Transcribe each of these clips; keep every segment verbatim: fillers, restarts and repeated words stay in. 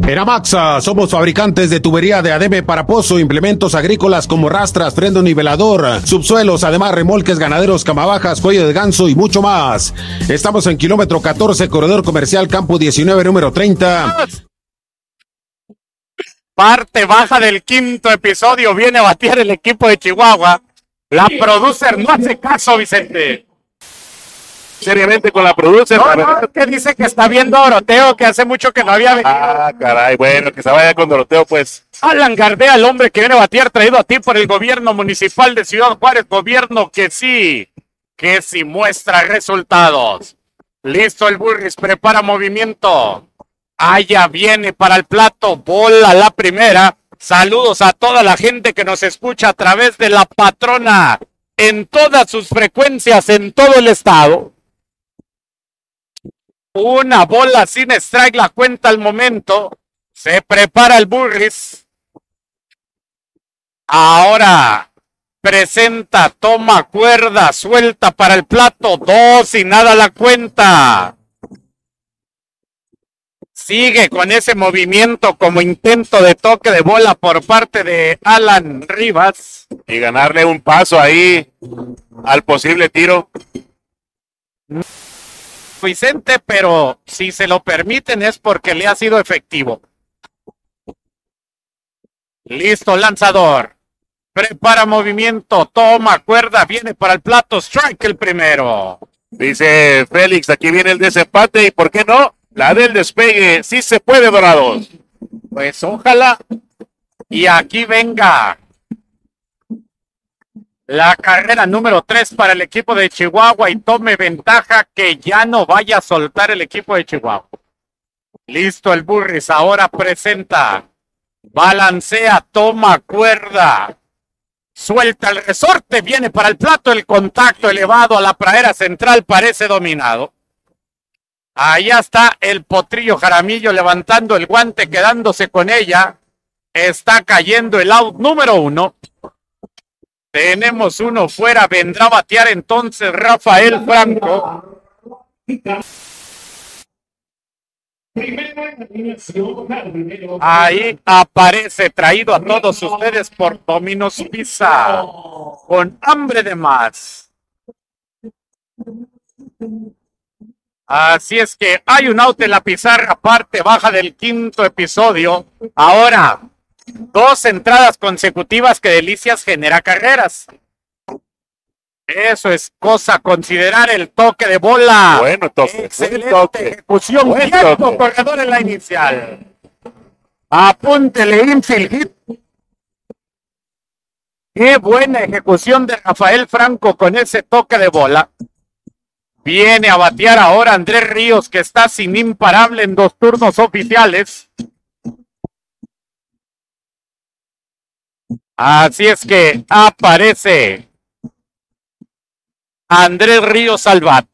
En Amaxa somos fabricantes de tubería de adebe para pozo, implementos agrícolas como rastras, freno nivelador, subsuelos, además remolques ganaderos, camabajas, cuello de ganso y mucho más. Estamos en kilómetro catorce, corredor comercial Campo diecinueve, número treinta. Parte baja del quinto episodio, viene a batear el equipo de Chihuahua. La producer no hace caso, Vicente. Seriamente con la producer. No, no, que dice que está viendo a Doroteo, que hace mucho que no había venido. Ah, caray, bueno, que se vaya con Doroteo, pues. Alan Gardea, el hombre que viene a batear, traído a ti por el gobierno municipal de Ciudad Juárez, gobierno que sí, que sí muestra resultados. Listo el Burris, prepara movimiento. Allá viene para el plato, bola la primera. Saludos a toda la gente que nos escucha a través de La Patrona, en todas sus frecuencias, en todo el estado. Una bola sin strike, la cuenta al momento. Se prepara el Burris. Ahora presenta, toma cuerda, suelta para el plato. Dos y nada la cuenta. Sigue con ese movimiento como intento de toque de bola por parte de Alan Rivas. Y ganarle un paso ahí al posible tiro. Vicente, pero si se lo permiten es porque le ha sido efectivo. Listo, lanzador. Prepara movimiento, toma cuerda, viene para el plato, strike el primero. Dice Félix, aquí viene el desempate y ¿por qué no? La del despegue, sí se puede, Dorados. Pues ojalá. Y aquí venga la carrera número tres para el equipo de Chihuahua y tome ventaja, que ya no vaya a soltar el equipo de Chihuahua. Listo el Burris, ahora presenta, balancea, toma cuerda, suelta el resorte, viene para el plato, el contacto elevado a la pradera central, parece dominado. Allá está el Potrillo Jaramillo levantando el guante, quedándose con ella. Está cayendo el out número uno. Tenemos uno fuera, vendrá a batear entonces Rafael Franco. Ahí aparece, traído a todos ustedes por Domino's Pizza, con hambre de más. Así es que hay un out en la pizarra, parte baja del quinto episodio. Ahora, dos entradas consecutivas, que Delicias genera carreras. Eso es cosa a considerar, el toque de bola. Bueno toque. Excelente Buen toque. ejecución. Buen Quieto, toque. corredor en la inicial. Apúntele, infield hit. Qué buena ejecución de Rafael Franco con ese toque de bola. Viene a batear ahora Andrés Ríos, que está sin imparable en dos turnos oficiales. Así es que aparece Andrés Ríos Salvat.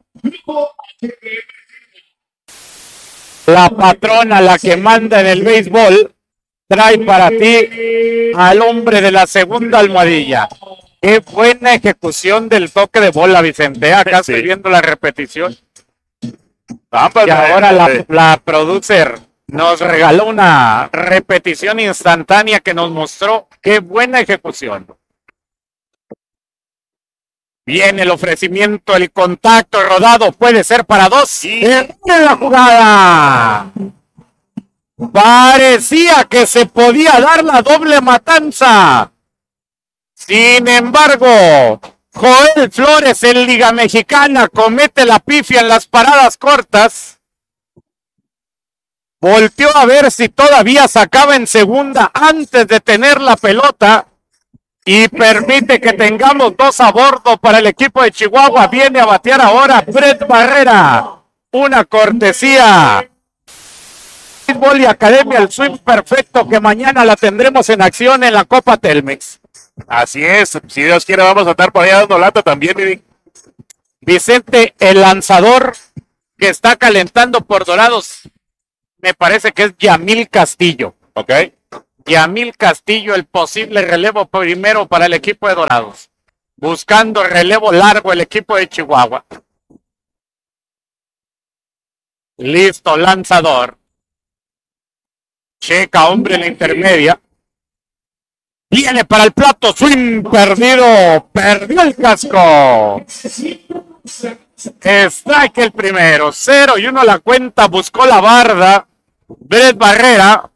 La patrona, la que manda en el béisbol, trae para ti al hombre de la segunda almohadilla. Qué buena ejecución del toque de bola, Vicente. Acá Sí. estoy viendo la repetición. Vamos, Y ahora la, eh, la producer nos regaló una repetición instantánea que nos mostró qué buena ejecución. Viene el ofrecimiento, el contacto rodado, puede ser para dos. Y- Termina la jugada. Parecía que se podía dar la doble matanza. Sin embargo, Joel Flores en Liga Mexicana comete la pifia en las paradas cortas. Volteó a ver si todavía sacaba en segunda antes de tener la pelota y permite que tengamos dos a bordo para el equipo de Chihuahua. Viene a batear ahora Brett Barrera. Una cortesía. Béisbol y Academia, el swing perfecto, que mañana la tendremos en acción en la Copa Telmex. así es, si Dios quiere vamos a estar por allá dando lata también, Vivi. Vicente, el lanzador que está calentando por Dorados, me parece que es Yamil Castillo. Ok. Yamil Castillo, el posible relevo primero para el equipo de Dorados. Buscando relevo largo el equipo de Chihuahua. Listo, lanzador. Checa, hombre, en la intermedia. Viene para el plato, swing perdido, perdió el casco. Strike el primero, cero y uno la cuenta, buscó la barda. Brett Barrera.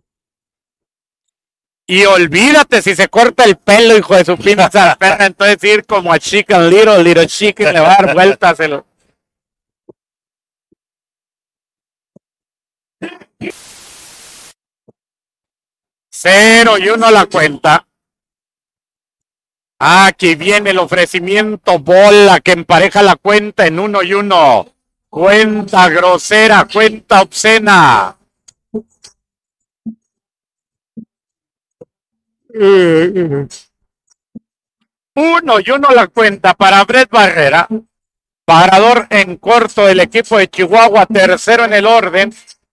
Y olvídate si se corta el pelo, hijo de su pinza perra, entonces ir como a Chicken Little, Little Chicken, le va a dar vueltas. El... Cero y uno la cuenta. Aquí viene el ofrecimiento, bola que empareja la cuenta en uno y uno. Cuenta grosera, cuenta obscena. Uno y uno la cuenta para Brett Barrera. Parador en corto del equipo de Chihuahua, tercero en el orden.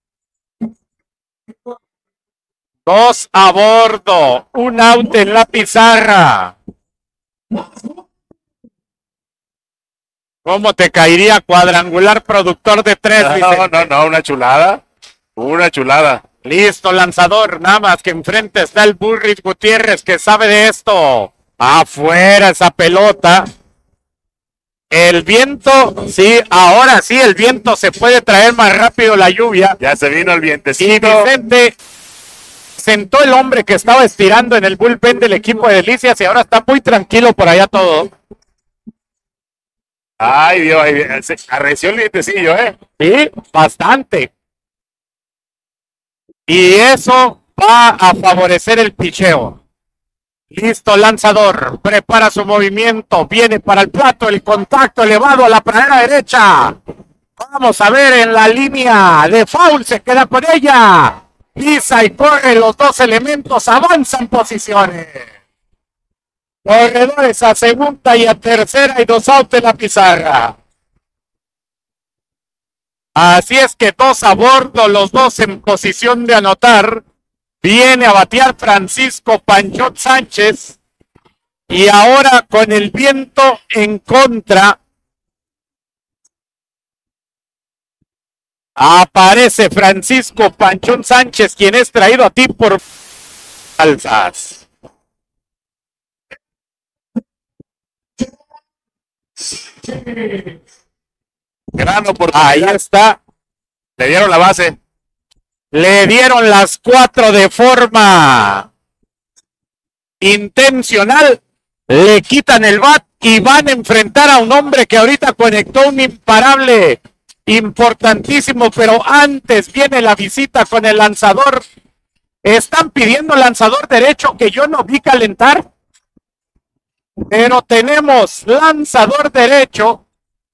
Dos a bordo, un out en la pizarra. ¿Cómo te caería cuadrangular productor de tres? No, no, no, una chulada. Una chulada. Listo, lanzador, nada más que enfrente está el Burris Gutiérrez que sabe de esto. Afuera esa pelota. El viento, sí, ahora sí el viento se puede traer más rápido la lluvia. Ya se vino el Y vientecito. Vicente sentó el hombre que estaba estirando en el bullpen del equipo de Delicias y ahora está muy tranquilo por allá todo. Ay, Dios, ay, se arreció el vientecillo, ¿eh? Sí, bastante. Y eso va a favorecer el picheo. Listo, lanzador, prepara su movimiento, viene para el plato, el contacto elevado a la pradera derecha. Vamos a ver en la línea de foul, se queda con ella. Pisa y corre, los dos elementos avanzan posiciones. Corredores a segunda y a tercera y dos out en la pizarra. Así es que dos a bordo, los dos en posición de anotar. Viene a batear Francisco Panchot Sánchez. Y ahora con el viento en contra, aparece Francisco Panchón Sánchez, quien es traído a ti por alzas. Gran oportunidad. Ahí está. Le dieron la base. Le dieron las cuatro de forma intencional. Le quitan el bat y van a enfrentar a un hombre que ahorita conectó un imparable importantísimo, pero antes viene la visita con el lanzador. Están pidiendo lanzador derecho que yo no vi calentar, pero tenemos lanzador derecho.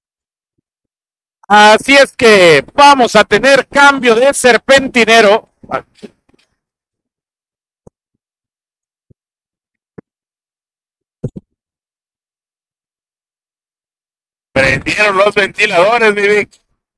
Así es que vamos a tener cambio de serpentinero. Prendieron los ventiladores, mi Vic.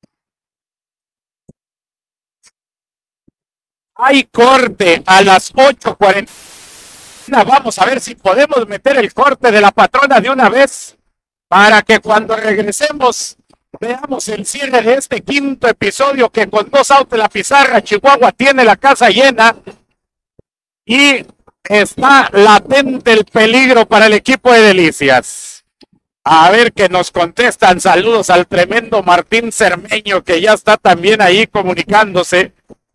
Hay corte a las ocho cuarenta. Vamos a ver si podemos meter el corte de la patrona de una vez para que cuando regresemos veamos el cierre de este quinto episodio, que con dos outs de la pizarra Chihuahua tiene la casa llena y está latente el peligro para el equipo de Delicias. A ver que nos contestan. Saludos al tremendo Martín Cermeño, que ya está también ahí comunicándose.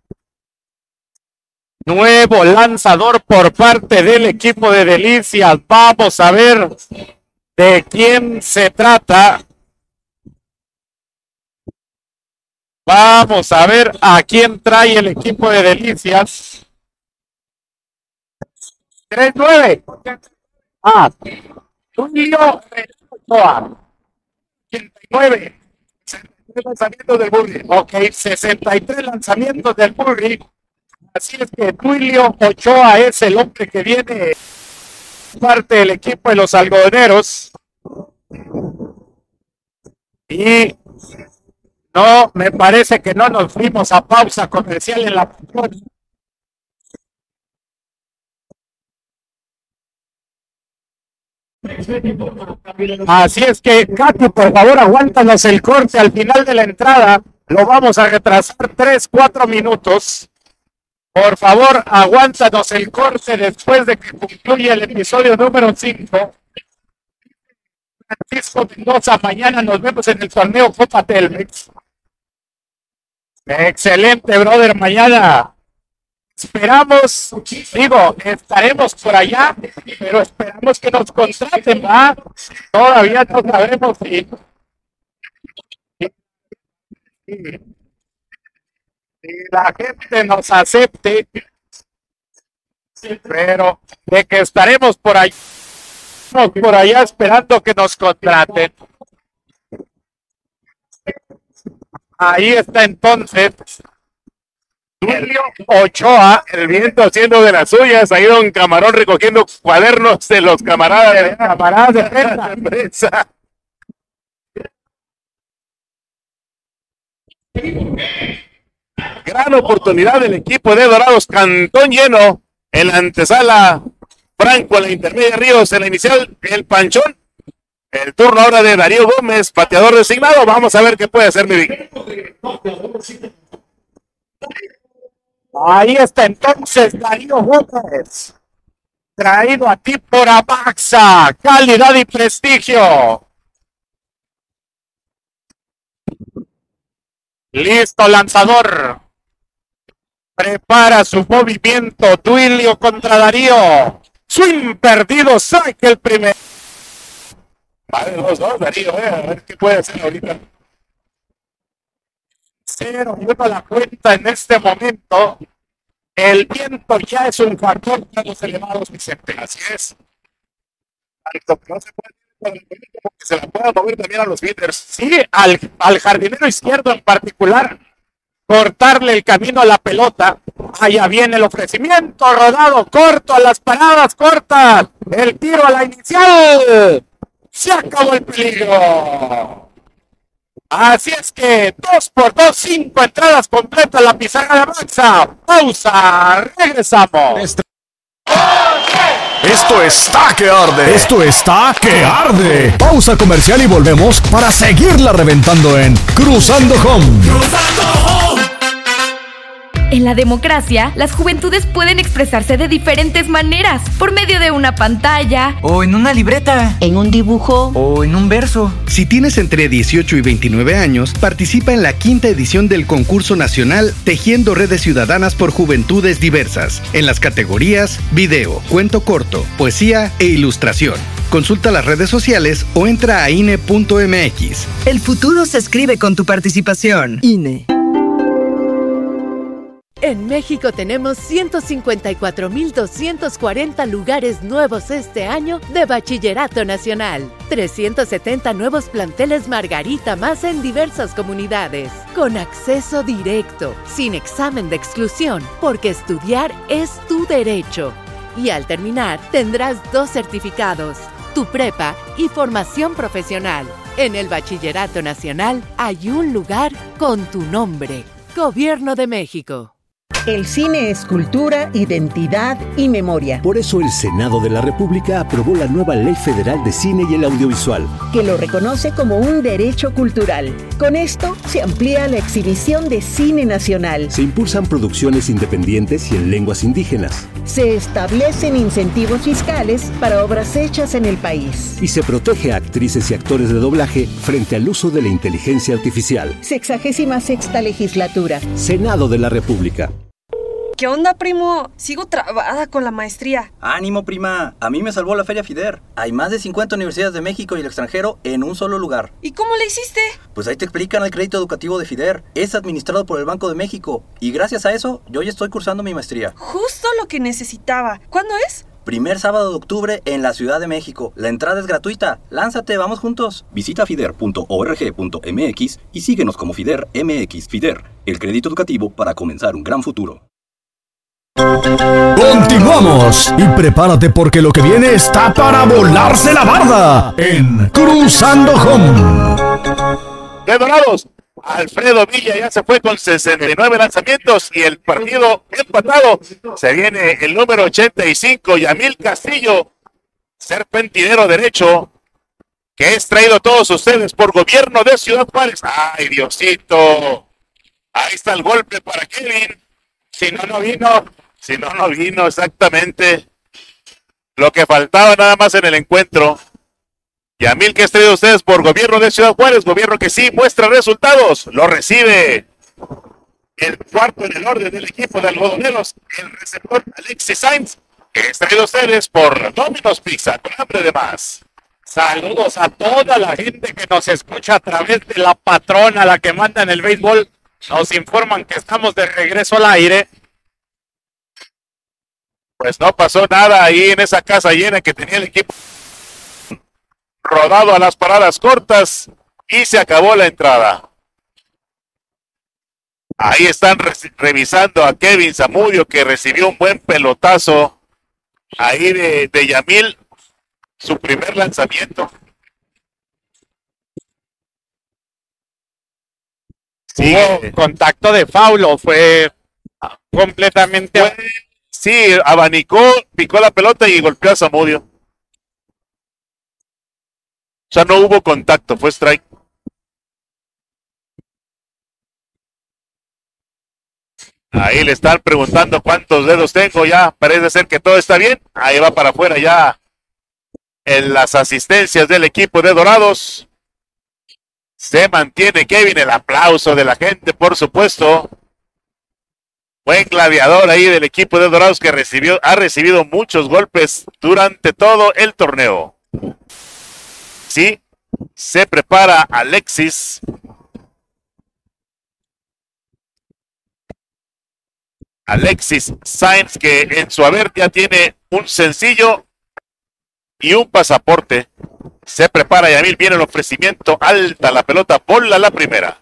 Nuevo lanzador por parte del equipo de Delicias. Vamos a ver de quién se trata. Vamos a ver a quién trae el equipo de Delicias. tres nueve. Ah, Tulio Ochoa. ochenta y nueve. sesenta y tres lanzamientos del Burri. Ok, sesenta y tres lanzamientos del Burri. Así es que Tulio Ochoa es el hombre que viene parte del equipo de los algodoneros. Y no, me parece que no nos fuimos a pausa comercial en la patrona. Así es que, Katy, por favor, aguántanos el corte al final de la entrada. Lo vamos a retrasar tres, cuatro minutos. Por favor, aguántanos el corte después de que concluya el episodio número cinco. Francisco Mendoza, mañana nos vemos en el torneo Copa Telmex. Excelente, brother, mañana. Esperamos, digo, estaremos por allá, pero esperamos que nos contraten, ¿va? Todavía no sabemos si, si, si la gente nos acepte, pero de que estaremos por allá, por allá esperando que nos contraten. Ahí está entonces Duilio Ochoa, el viento haciendo de las suyas. Ahí don Camarón recogiendo cuadernos de los camaradas de, camaradas de prensa. Gran oportunidad del equipo de Dorados, cantón lleno en la antesala. Franco en la intermedia, Ríos en la inicial, el Panchón. El turno ahora de Darío Gómez, pateador designado. Vamos a ver qué puede hacer mi Vic. Ahí está entonces Darío Gómez, traído a ti por Amaxa, calidad y prestigio. Listo, lanzador. Prepara su movimiento, Duilio contra Darío. Swing perdido, saque el primer. Vale, dos, dos, Darío, eh, a ver qué puede hacer ahorita. Cero y uno la cuenta en este momento. El viento ya es un factor para los elevados, Vicente. Así es. No se puede como que se la pueda mover también a los beaters. Sí, al, al jardinero izquierdo en particular, cortarle el camino a la pelota. Allá viene el ofrecimiento, rodado, corto a las paradas cortas. El tiro a la inicial. Se acabó el peligro. Así es que dos por dos, cinco entradas completas la pizarra de Maxa. Pausa, regresamos. Esto está que arde. Esto está que arde. Pausa comercial y volvemos para seguirla reventando en Cruzando Home. Cruzando Home. En la democracia, las juventudes pueden expresarse de diferentes maneras, por medio de una pantalla, o en una libreta, en un dibujo, o en un verso. Si tienes entre dieciocho y veintinueve años, participa en la quinta edición del concurso nacional Tejiendo Redes Ciudadanas por Juventudes Diversas, en las categorías video, cuento corto, poesía e ilustración. Consulta las redes sociales o entra a I N E punto M X. El futuro se escribe con tu participación. I N E. En México tenemos ciento cincuenta y cuatro mil doscientos cuarenta lugares nuevos este año de Bachillerato Nacional. trescientos setenta nuevos planteles Margarita más en diversas comunidades. Con acceso directo, sin examen de exclusión, porque estudiar es tu derecho. Y al terminar, tendrás dos certificados, tu prepa y formación profesional. En el Bachillerato Nacional hay un lugar con tu nombre. Gobierno de México. El cine es cultura, identidad y memoria. Por eso el Senado de la República aprobó la nueva Ley Federal de Cine y el Audiovisual, que lo reconoce como un derecho cultural. Con esto se amplía la exhibición de cine nacional. Se impulsan producciones independientes y en lenguas indígenas. Se establecen incentivos fiscales para obras hechas en el país. Y se protege a actrices y actores de doblaje frente al uso de la inteligencia artificial. Sexagésima sexta legislatura. Senado de la República. ¿Qué onda, primo? Sigo trabada con la maestría. Ánimo, prima. A mí me salvó la Feria FIDER. Hay más de cincuenta universidades de México y el extranjero en un solo lugar. ¿Y cómo le hiciste? Pues ahí te explican el crédito educativo de FIDER. Es administrado por el Banco de México. Y gracias a eso, yo ya estoy cursando mi maestría. Justo lo que necesitaba. ¿Cuándo es? Primer sábado de octubre en la Ciudad de México. La entrada es gratuita. Lánzate, vamos juntos. Visita fider punto org punto m x y síguenos como FIDER M X. FIDER, el crédito educativo para comenzar un gran futuro. Continuamos y prepárate porque lo que viene está para volarse la barda en Cruzando Home. De Dorados, Alfredo Villa ya se fue con sesenta y nueve lanzamientos y el partido empatado. Se viene el número ochenta y cinco, Yamil Castillo, serpentinero derecho, que es traído a todos ustedes por Gobierno de Ciudad Juárez. ¡Ay, Diosito! Ahí está el golpe para Kevin. Si no, no vino. Si no, no vino, exactamente. Lo que faltaba nada más en el encuentro. Yamil, que es traído a ustedes por Gobierno de Ciudad Juárez, gobierno que sí muestra resultados. Lo recibe el cuarto en el orden del equipo de algodoneros, el receptor Alexis Sainz, que es traído a ustedes por Domino's Pizza, con hambre de más. Saludos a toda la gente que nos escucha a través de la patrona, la que manda en el béisbol. Nos informan que estamos de regreso al aire. Pues no pasó nada ahí en esa casa llena que tenía el equipo rodado a las paradas cortas y se acabó la entrada. Ahí están re revisando a Kevin Zamudio, que recibió un buen pelotazo ahí de, de Yamil, su primer lanzamiento. Sí, contacto de Faulo, fue completamente... Fue, sí, abanicó, picó la pelota y golpeó a Zamudio. O sea, no hubo contacto, fue strike. Ahí le están preguntando cuántos dedos tengo ya. Parece ser que todo está bien. Ahí va para afuera ya en las asistencias del equipo de Dorados. Se mantiene Kevin, el aplauso de la gente, por supuesto. Buen gladiador ahí del equipo de Dorados que recibió, ha recibido muchos golpes durante todo el torneo. Sí, se prepara Alexis. Alexis Sainz, que en su haber ya tiene un sencillo y un pasaporte. Se prepara Yamil, viene el ofrecimiento, alta la pelota, bola la primera.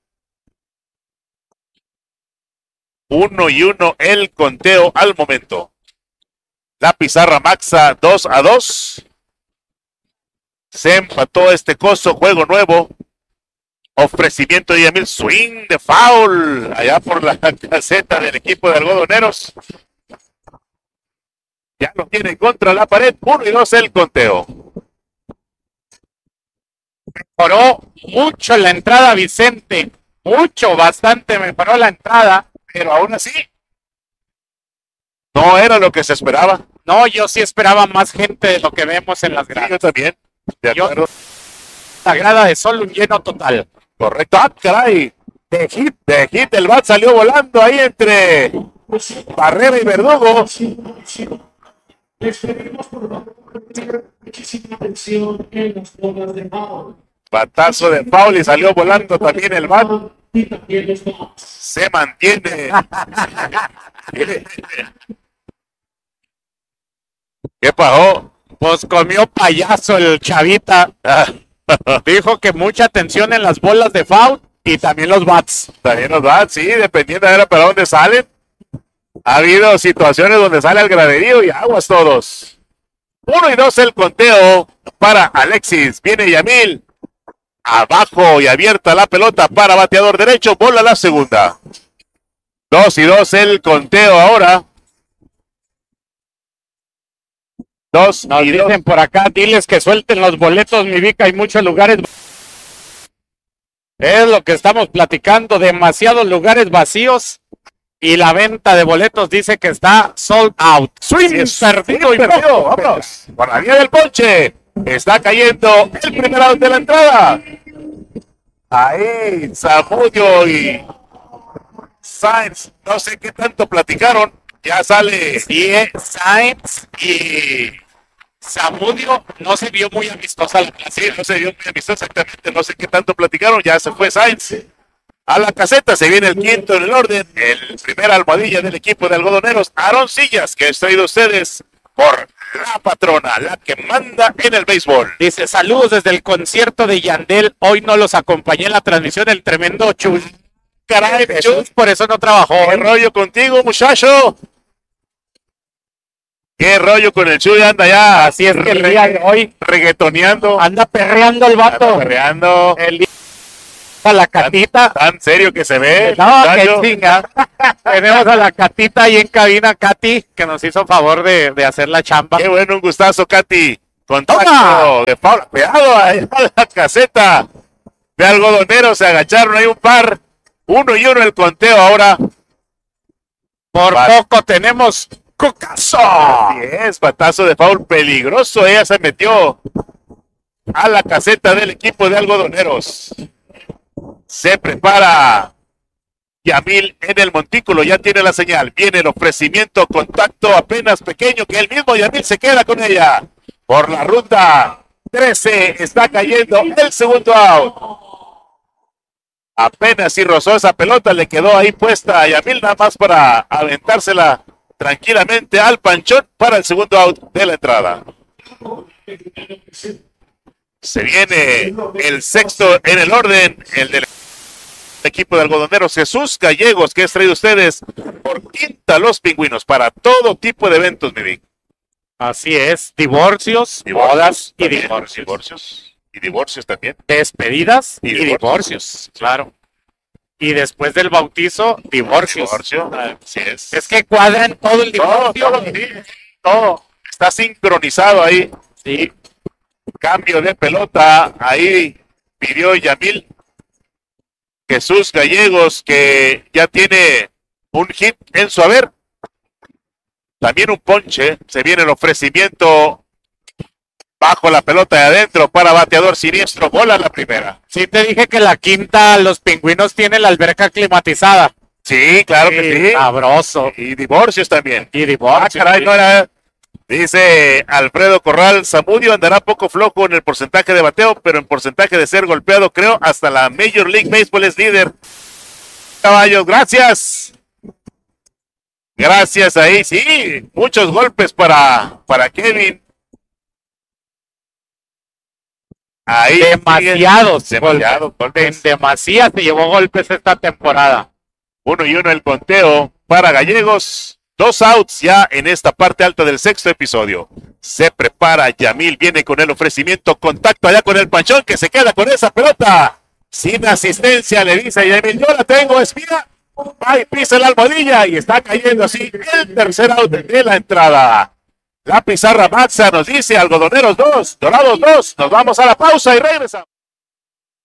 Uno y uno el conteo al momento. La pizarra maxa dos a dos. Se empató este coso, juego nuevo. Ofrecimiento de Yamil, swing de foul, allá por la caseta del equipo de algodoneros. Ya lo tiene contra la pared, uno y dos el conteo. Mejoró mucho la entrada, Vicente. Mucho, bastante mejoró la entrada, pero aún así no era lo que se esperaba. No, yo sí esperaba más gente de lo que vemos en las gradas. Sí, yo también, de acuerdo. Yo, la grada de solo un lleno total. Correcto. ¡Ah, caray! De hit, de hit, el bat salió volando ahí entre Barrera y Verdugo. Les pedimos por favor muchísima atención en las bolas de foul. Batazo de foul y salió volando también el bat. Se mantiene. ¿Qué pasó? Pues comió payaso el chavita. Dijo que mucha atención en las bolas de foul y también los bats. También los bats, sí, dependiendo de para dónde salen. Ha habido situaciones donde sale al graderío y aguas todos. Uno y dos el conteo para Alexis. Viene Yamil. Abajo y abierta la pelota para bateador derecho. Bola la segunda. Dos y dos el conteo ahora. Dos Nos y dicen dos. por acá, diles que suelten los boletos, mi Vica, hay muchos lugares. Es lo que estamos platicando, demasiados lugares vacíos y la venta de boletos dice que está sold out. Swing, Sí, perdido y perdido. poco. Vámonos. Por la vía del ponche. Está cayendo el primer out de la entrada. Ahí, Zamudio y Sainz, no sé qué tanto platicaron. Ya sale. Sí, Sainz y Zamudio no se vio muy amistosa la clase. Sí, no se vio muy amistosa exactamente. No sé qué tanto platicaron. Ya se fue Sainz a la caseta. Se viene el quinto en el orden. El primer almohadilla del equipo de algodoneros, Aarón Sillas, que ha traído ustedes por la patrona, la que manda en el béisbol. Dice, saludos desde el concierto de Yandel. Hoy no los acompañé en la transmisión, el tremendo Chus. Caray, Chus, por eso no trabajó. ¿Qué rollo contigo, muchacho? ¿Qué rollo con el Chuy? Anda ya. Así es que el día de hoy reggaetoneando. anda perreando el vato. Anda perreando. El día a la catita. Tan, tan serio que se ve. No, muchacho. qué chinga. Tenemos a la Catita ahí en cabina, Katy, que nos hizo favor de, de hacer la chamba. Qué bueno, un gustazo, Katy. Contacto de Paula. Cuidado, allá en la caseta de algodoneros. Se agacharon ahí un par. Uno y uno el conteo ahora. por Bat- poco tenemos Cucazo. Así es, batazo de foul peligroso. Ella se metió a la caseta del equipo de algodoneros. Se prepara Yamil en el montículo, ya tiene la señal. Viene el ofrecimiento, contacto apenas pequeño que el mismo Yamil se queda con ella. Por la ruta trece está cayendo el segundo out. Apenas si rozó esa pelota, le quedó ahí puesta a Yamil nada más para aventársela tranquilamente al panchón para el segundo out de la entrada. Se viene el sexto en el orden, el del equipo de algodoneros Jesús Gallegos, que es traído ustedes por Quinta Los Pingüinos para todo tipo de eventos, mi Vic. Así es, divorcios, Divorcios bodas y también, divorcios. divorcios. Y divorcios también. Despedidas Y y, divorcios. divorcios, claro. Y después del bautizo, divorcios. Divorcio, Ah, así es. Es que cuadran todo el Todo, divorcio. todo, sí, todo. Está sincronizado ahí. Sí. Cambio de pelota. Ahí pidió Yamil Jesús Gallegos, que ya tiene un hit en su haber. También un ponche. Se viene el ofrecimiento bajo la pelota de adentro para bateador siniestro. Bola la primera. Sí te dije que la quinta, los pingüinos tienen la alberca climatizada. Sí, claro que sí. Sabroso. Y divorcios también. Y Ah, divorcios. caray, sí. no era. Dice Alfredo Corral, Zamudio andará poco flojo en el porcentaje de bateo, pero en porcentaje de ser golpeado, creo, hasta la Major League Baseball es líder. Caballos, gracias. Gracias ahí, sí, muchos golpes para, para Kevin. Ahí Demasiados. siguen, demasiados En golpes. demasía se llevó golpes esta temporada. Uno y uno el conteo para Gallegos. Dos outs ya en esta parte alta del sexto episodio. Se prepara Yamil, viene con el ofrecimiento, contacto allá con el panchón que se queda con esa pelota. Sin asistencia, le dice a Yamil, yo la tengo, espía. Va y pisa la almohadilla y está cayendo así el tercer out de la entrada. La pizarra Maxa nos dice algodoneros dos, dorados dos. Nos vamos a la pausa y regresamos.